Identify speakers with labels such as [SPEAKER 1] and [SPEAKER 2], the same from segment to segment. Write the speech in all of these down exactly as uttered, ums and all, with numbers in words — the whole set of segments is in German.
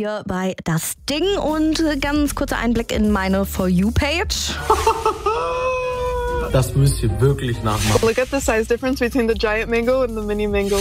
[SPEAKER 1] hier bei Das Ding und ganz kurzer Einblick in meine For You-Page.
[SPEAKER 2] Das müsst ihr wirklich nachmachen.
[SPEAKER 3] Look at the size difference between the giant mango and the mini mango.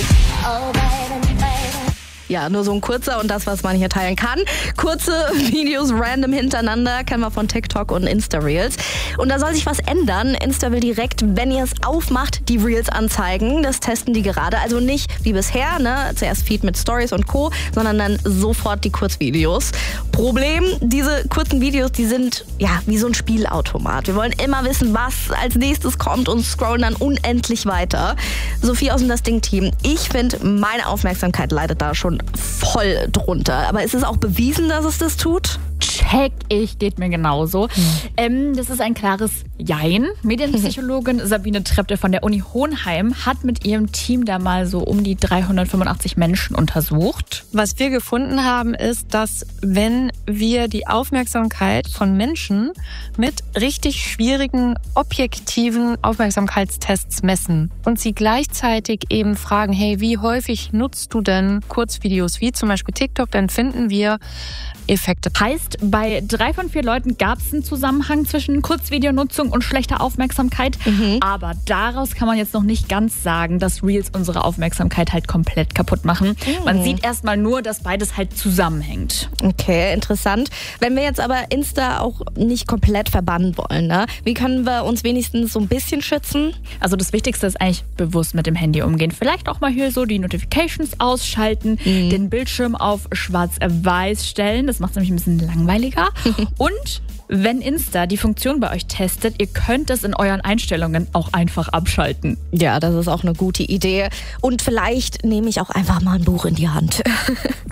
[SPEAKER 1] Ja, nur so ein kurzer und das, was man hier teilen kann. Kurze Videos random hintereinander, kennen wir von TikTok und Insta-Reels. Und da soll sich was ändern. Insta will direkt, wenn ihr es aufmacht, die Reels anzeigen. Das testen die gerade. Also nicht wie bisher, ne? Zuerst Feed mit Stories und Co., sondern dann sofort die Kurzvideos. Problem, diese kurzen Videos, die sind ja wie so ein Spielautomat. Wir wollen immer wissen, was als nächstes kommt und scrollen dann unendlich weiter. Sophie aus dem Das Ding-Team, ich finde, meine Aufmerksamkeit leidet da schon voll drunter. Aber ist es auch bewiesen, dass es das tut?
[SPEAKER 4] Check ich, geht mir genauso. Hm. Ähm, das ist ein klares Jein. Medienpsychologin Sabine Trepte von der Uni Hohenheim hat mit ihrem Team da mal so um die dreihundertfünfundachtzig Menschen untersucht.
[SPEAKER 5] Was wir gefunden haben, ist, dass wenn wir die Aufmerksamkeit von Menschen mit richtig schwierigen, objektiven Aufmerksamkeitstests messen und sie gleichzeitig eben fragen, hey, wie häufig nutzt du denn Kurzvideos wie zum Beispiel TikTok, dann finden wir Effekte.
[SPEAKER 4] Heißt, bei drei von vier Leuten gab es einen Zusammenhang zwischen Kurzvideonutzung und schlechter Aufmerksamkeit. Mhm. Aber daraus kann man jetzt noch nicht ganz sagen, dass Reels unsere Aufmerksamkeit halt komplett kaputt machen. Mhm. Man sieht erstmal nur, dass beides halt zusammenhängt.
[SPEAKER 1] Okay, interessant. Wenn wir jetzt aber Insta auch nicht komplett verbannen wollen, ne? Wie können wir uns wenigstens so ein bisschen schützen?
[SPEAKER 4] Also das Wichtigste ist eigentlich bewusst mit dem Handy umgehen. Vielleicht auch mal hier so die Notifications ausschalten, mhm. den Bildschirm auf schwarz-weiß stellen. Das macht es nämlich ein bisschen langweiliger. Und wenn Insta die Funktion bei euch testet, ihr könnt es in euren Einstellungen auch einfach abschalten.
[SPEAKER 1] Ja, das ist auch eine gute Idee. Und vielleicht nehme ich auch einfach mal ein Buch in die Hand.